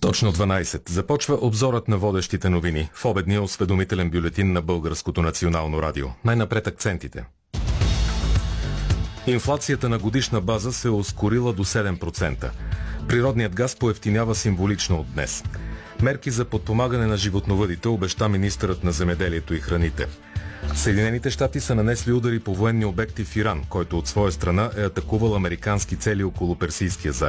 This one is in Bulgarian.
Точно 12. Започва обзорът на водещите новини в обедния осведомителен бюлетин на Българското национално радио. Най-напред акцентите. Инфлацията на годишна база се ускорила до 7%. Природният газ поевтинява символично от днес. Мерки за подпомагане на животновъдите обеща министърът на земеделието и храните. Съединените щати са нанесли удари по военни обекти в Иран, който от своя страна е атакувал американски цели около Персийския залив.